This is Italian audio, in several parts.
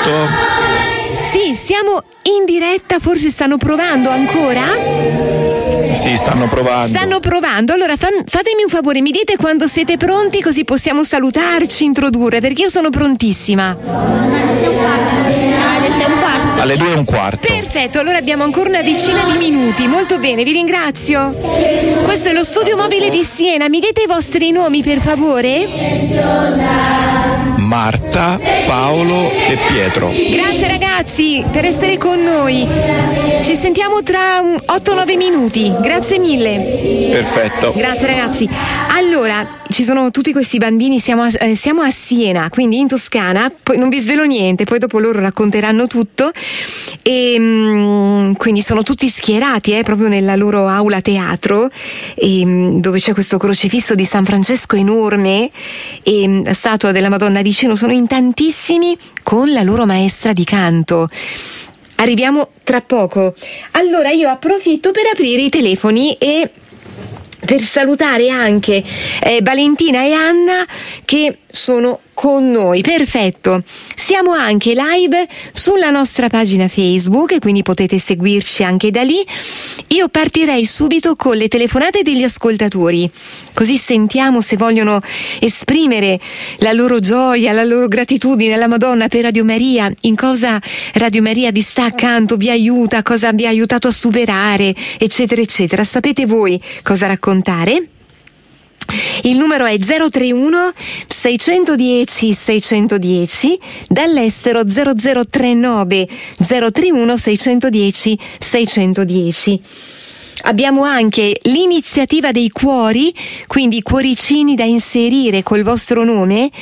Sì, siamo in diretta, forse stanno provando ancora? Sì, stanno provando. Allora fatemi un favore, mi dite quando siete pronti, così possiamo salutarci, introdurre, perché io sono prontissima. Alle 2:15. Perfetto, allora abbiamo ancora una decina di minuti. Molto bene, vi ringrazio. Questo è lo studio mobile di Siena. Mi dite i vostri nomi, per favore? Marta, Paolo e Pietro. Grazie ragazzi per essere con noi. Ci sentiamo tra 8-9 minuti. Grazie mille. Perfetto. Grazie ragazzi. Allora, ci sono tutti questi bambini, siamo a Siena, quindi in Toscana, poi non vi svelo niente, poi dopo loro racconteranno tutto, e quindi sono tutti schierati proprio nella loro aula teatro, dove c'è questo crocifisso di San Francesco enorme e la statua della Madonna vicino, sono in tantissimi con la loro maestra di canto. Arriviamo tra poco. Allora io approfitto per aprire i telefoni e per salutare anche Valentina e Anna che sono con noi. Perfetto, siamo anche live sulla nostra pagina Facebook e quindi potete seguirci anche da lì. Io partirei subito con le telefonate degli ascoltatori, così sentiamo se vogliono esprimere la loro gioia, la loro gratitudine alla Madonna per Radio Maria, in cosa Radio Maria vi sta accanto, vi aiuta, cosa vi ha aiutato a superare, eccetera eccetera. Sapete voi cosa raccontare? Il numero è 031 610 610, dall'estero 0039 031 610 610. Abbiamo anche l'iniziativa dei cuori, quindi cuoricini da inserire col vostro nome.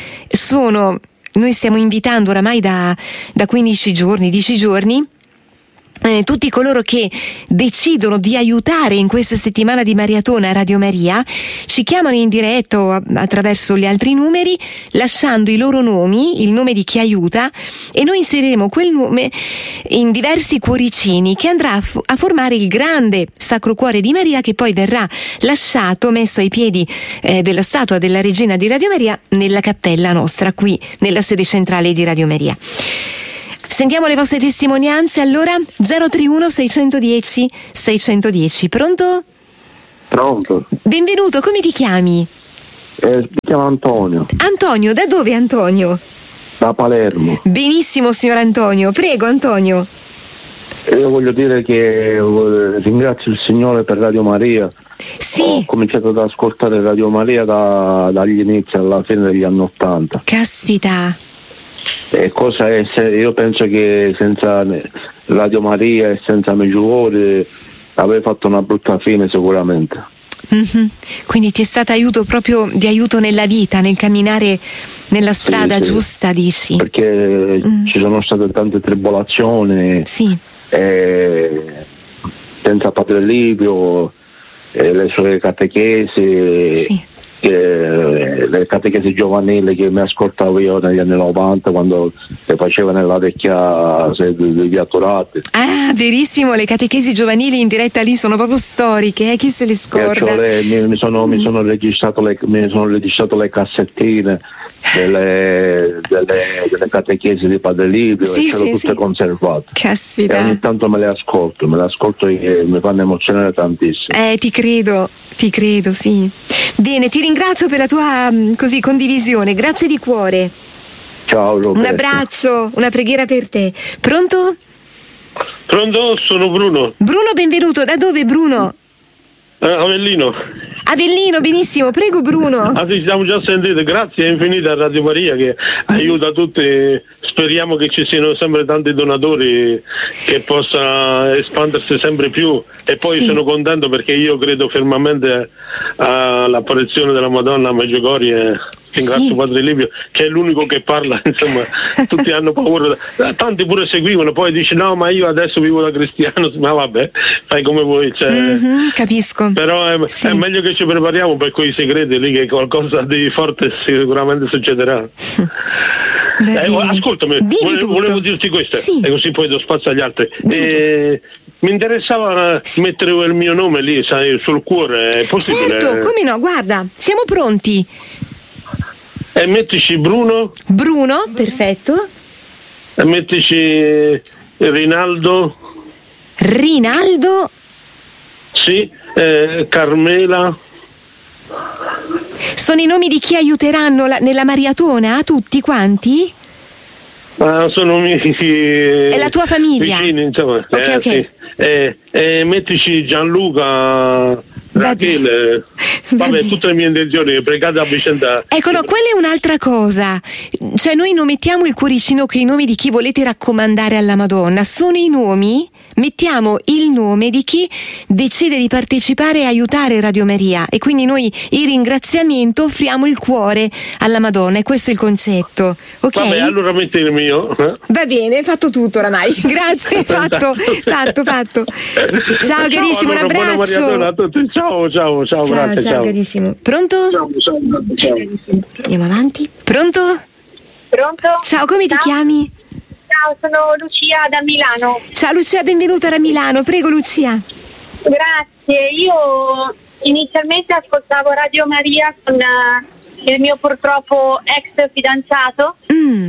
Noi stiamo invitando oramai da 15 giorni, 10 giorni, tutti coloro che decidono di aiutare in questa settimana di maratona Radio Maria, ci chiamano in diretta o attraverso gli altri numeri, lasciando i loro nomi, il nome di chi aiuta, e noi inseriremo quel nome in diversi cuoricini che andrà a formare il grande Sacro Cuore di Maria, che poi verrà lasciato, messo ai piedi della statua della Regina di Radio Maria nella cappella nostra qui nella sede centrale di Radio Maria. Sentiamo le vostre testimonianze, allora. 031 610 610. Pronto? Pronto. Benvenuto, come ti chiami? Mi chiamo Antonio. Antonio, da dove Antonio? Da Palermo. Benissimo signor Antonio, prego Antonio. Io voglio dire che ringrazio il Signore per Radio Maria. Sì. Ho cominciato ad ascoltare Radio Maria dagli inizi alla fine degli anni '80. Caspita. Io penso che senza Radio Maria e senza Meggiugorje avrei fatto una brutta fine sicuramente. Mm-hmm. Quindi ti è stato aiuto nella vita, nel camminare nella strada giusta, dici? Perché ci sono state tante tribolazioni, senza Padre Livio, le sue catechesi, le catechesi giovanili che mi ascoltavo io negli anni '90 quando le faceva nella vecchia sede di Via Turati. Ah, verissimo, le catechesi giovanili in diretta lì sono proprio storiche, chi se le scorda? Mi sono registrato le cassettine delle catechesi di Padre Livio e ce l'ho tutte conservate. Caspita. E ogni tanto me le ascolto e mi fanno emozionare tantissimo. Ti credo, sì. Bene, ti ringrazio per la tua condivisione, grazie di cuore. Ciao Roberto. Un abbraccio, una preghiera per te. Pronto? Pronto, sono Bruno. Bruno, benvenuto. Da dove Bruno? Avellino. Avellino, benissimo, prego Bruno. Ci siamo già sentiti, grazie infinite a Radio Maria che aiuta tutti. Speriamo che ci siano sempre tanti donatori, che possa espandersi sempre più, e poi sono contento perché io credo fermamente all'apparizione della Madonna a Meggiugorje. Ringrazio Padre Livio che è l'unico che parla, insomma. Tutti hanno paura, tanti pure seguivano, poi dice no ma io adesso vivo da cristiano, ma vabbè, fai come vuoi, capisco. Però è meglio che ci prepariamo per quei segreti lì, che qualcosa di forte sicuramente succederà. Ascoltami, volevo dirti questo, e così poi do spazio agli altri. Mi interessava mettere il mio nome lì, sai, sul cuore, è possibile? Certo, come no, guarda, siamo pronti. E mettici Bruno. Bruno, perfetto. Mettici Rinaldo. Rinaldo? Sì, Carmela. Sono i nomi di chi aiuteranno nella maratona? Tutti quanti? Sono è la tua famiglia? Vicini, insomma. Ok. Sì. Mettici Gianluca, Rachele. Vabbè, tutte le mie intenzioni, pregate a vicenda. Ecco, no, quella è un'altra cosa. Cioè, noi non mettiamo il cuoricino con i nomi di chi volete raccomandare alla Madonna, sono i nomi. Mettiamo il nome di chi decide di partecipare e aiutare Radio Maria, e quindi noi in ringraziamento offriamo il cuore alla Madonna, e questo è il concetto, ok? Vabbè, allora metti il mio. Va bene, hai fatto tutto oramai. Grazie, fatto. Ciao carissimo, allora, un abbraccio. Buona a tutti. Ciao, grazie. Ciao carissimo. Pronto? Ciao. Andiamo avanti. Pronto? Ciao, come ti chiami? Ciao, sono Lucia da Milano. Ciao Lucia, benvenuta da Milano. Prego Lucia. Grazie, io inizialmente ascoltavo Radio Maria con il mio purtroppo ex fidanzato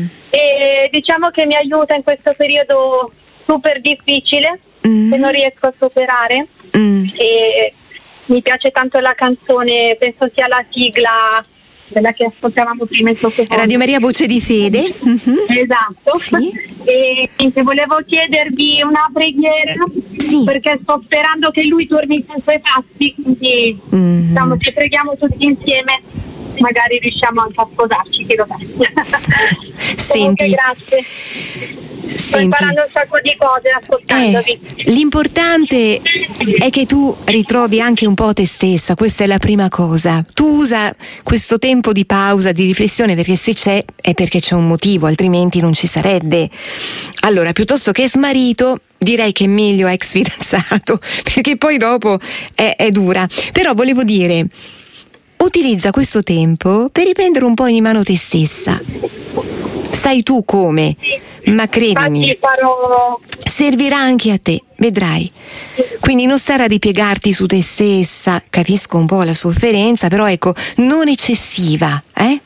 e diciamo che mi aiuta in questo periodo super difficile che non riesco a superare e mi piace tanto la canzone, penso sia la sigla quella che ascoltavamo prima in sottofondo. Radio Maria Voce di Fede. Esatto. Sì. E volevo chiedervi una preghiera perché sto sperando che lui torni sui suoi passi, quindi diciamo, ci preghiamo tutti insieme, magari riusciamo anche a sposarci, chi lo sa. Senti, grazie. Sto imparando un sacco di cose ascoltandovi. L'importante è che tu ritrovi anche un po' te stessa, questa è la prima cosa. Tu usa questo tempo di pausa, di riflessione, perché se c'è è perché c'è un motivo, altrimenti non ci sarebbe. Allora, piuttosto che smarito, direi che è meglio ex fidanzato, perché poi dopo è dura. Però volevo dire, utilizza questo tempo per riprendere un po' in mano te stessa. Sai tu come, ma credimi, servirà anche a te, vedrai. Quindi non stare a ripiegarti su te stessa, capisco un po' la sofferenza, però ecco, non eccessiva,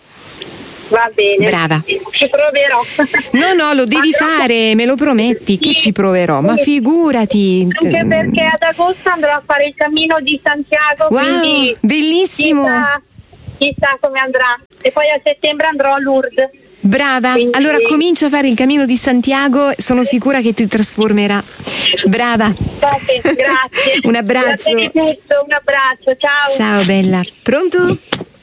Va bene. Brava. Ci proverò. No, lo devi fare, me lo prometti, che ci proverò, ma figurati. Anche perché ad agosto andrò a fare il cammino di Santiago, quindi bellissimo. Chissà come andrà. E poi a settembre andrò a Lourdes. Brava, quindi allora comincia a fare il cammino di Santiago, sono sicura che ti trasformerà. Brava. Grazie. Un abbraccio. Grazie di tutto, un abbraccio, ciao. Ciao bella. Pronto?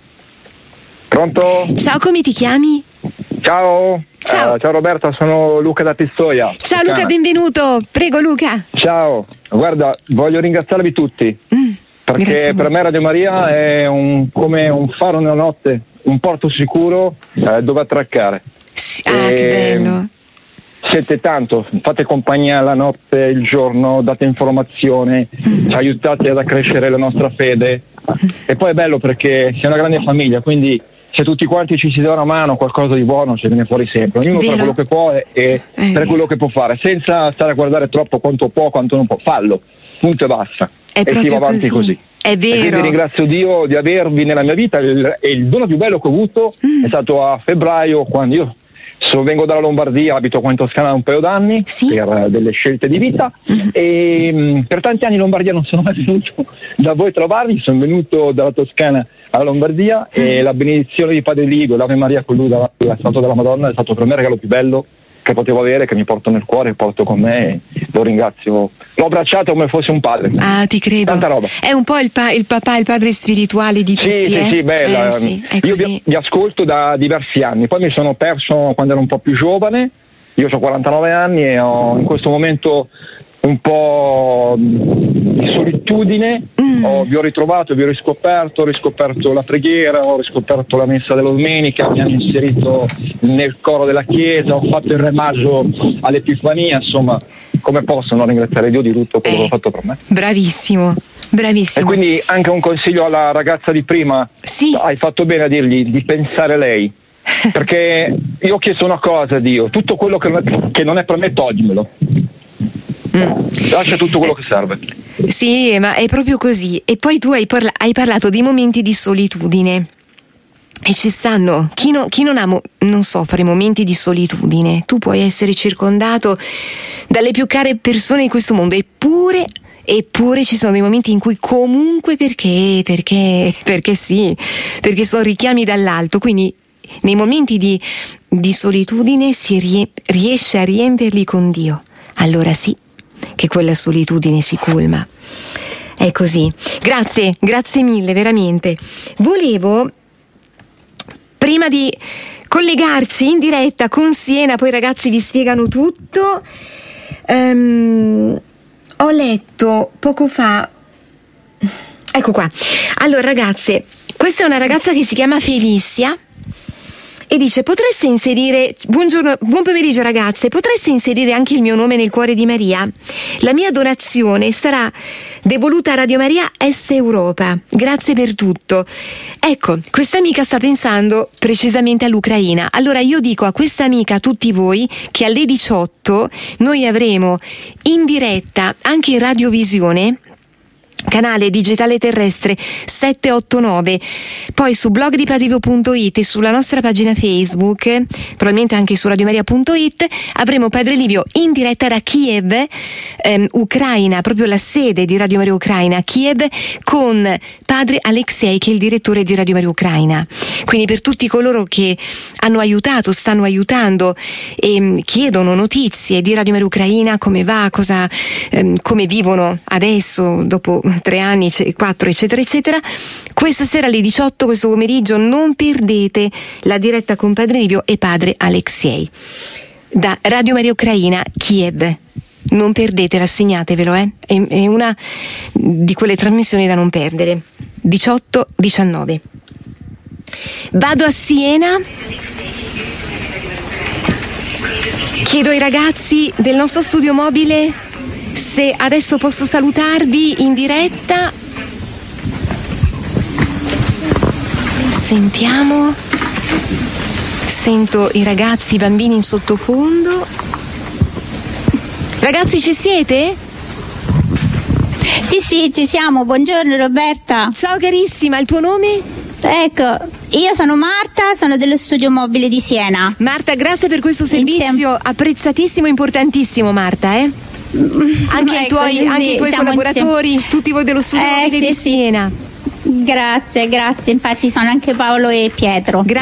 Ciao, come ti chiami? Ciao Roberta, sono Luca da Pistoia. Ciao Luca, benvenuto. Prego Luca. Ciao, guarda, voglio ringraziarvi tutti perché per me Radio Maria è come un faro nella notte, un porto sicuro dove attraccare. Che bello. Siete tanto, fate compagnia la notte, il giorno, date informazione, ci aiutate ad accrescere la nostra fede. E poi è bello perché siamo una grande famiglia, quindi se tutti quanti ci si dà una mano, qualcosa di buono ci viene fuori sempre. Ognuno fa quello che può e per quello che può fare, senza stare a guardare troppo quanto può, quanto non può. Fallo, punto e basta. E si va avanti così. È vero. E quindi ringrazio Dio di avervi nella mia vita e il dono più bello che ho avuto è stato a febbraio, quando io vengo dalla Lombardia, abito qua in Toscana da un paio d'anni per delle scelte di vita e per tanti anni in Lombardia non sono mai venuto da voi a trovarvi, sono venuto dalla Toscana alla Lombardia e la benedizione di Padre Ligo, l'Ave Maria con lui davanti alla statua della Madonna è stato per me il regalo più bello che potevo avere, che mi porto nel cuore, porto con me e lo ringrazio. L'ho abbracciato come fosse un padre. Ti credo. Tanta roba. È un po' il papà, il padre spirituale di tutti. Sì, bella. Io vi ascolto da diversi anni, poi mi sono perso quando ero un po' più giovane, io ho 49 anni e ho in questo momento un po' di solitudine, vi ho ritrovato, vi ho riscoperto la preghiera, ho riscoperto la messa della domenica, mi hanno inserito nel coro della chiesa, ho fatto il remaggio all'Epifania, insomma, come posso non ringraziare Dio di tutto quello che ha fatto per me? Bravissimo. E quindi anche un consiglio alla ragazza di prima, hai fatto bene a dirgli di pensare lei, perché io ho chiesto una cosa a Dio, tutto quello che non è per me toglimelo. Lascia tutto quello che serve. Sì, ma è proprio così. E poi tu hai parlato di momenti di solitudine. E ci stanno, chi non ha, non so, fare momenti di solitudine. Tu puoi essere circondato dalle più care persone di questo mondo, eppure ci sono dei momenti in cui comunque perché sì, perché sono richiami dall'alto. Quindi nei momenti di solitudine si riesce a riempirli con Dio. Allora sì, che quella solitudine si colma. È così. Grazie mille, veramente. Volevo, prima di collegarci in diretta con Siena, poi i ragazzi vi spiegano tutto, ho letto poco fa, ecco qua. Allora ragazze, questa è una ragazza che si chiama Felicia e dice: potreste inserire, buon pomeriggio ragazze, potreste inserire anche il mio nome nel cuore di Maria? La mia donazione sarà devoluta a Radio Maria S Europa. Grazie per tutto. Ecco, questa amica sta pensando precisamente all'Ucraina. Allora io dico a questa amica, a tutti voi, che alle 18 noi avremo in diretta anche in radiovisione, canale digitale terrestre 789, poi su blogdipadivio.it e sulla nostra pagina Facebook, probabilmente anche su radiomaria.it, avremo Padre Livio in diretta da Kiev, Ucraina, proprio la sede di Radio Maria Ucraina, Kiev, con Padre Alexei, che è il direttore di Radio Maria Ucraina. Quindi per tutti coloro che hanno aiutato, stanno aiutando e chiedono notizie di Radio Maria Ucraina, come va, come vivono adesso dopo 3 anni, 4 eccetera eccetera, questa sera alle 18, questo pomeriggio, non perdete la diretta con Padre Livio e Padre Alexei da Radio Maria Ucraina Kiev. Non perdetela, segnatevelo, è una di quelle trasmissioni da non perdere. 18-19. Vado a Siena, chiedo ai ragazzi del nostro studio mobile se adesso posso salutarvi in diretta. Sentiamo, sento i ragazzi, i bambini in sottofondo. Ragazzi, ci siete? Sì, ci siamo. Buongiorno Roberta. Ciao carissima, il tuo nome? Ecco, io sono Marta, sono dello studio mobile di Siena. Marta, grazie per questo servizio apprezzatissimo, importantissimo, Marta, Anche i tuoi collaboratori, insieme. Tutti voi dello studio mobile di Siena. Grazie, infatti sono anche Paolo e Pietro.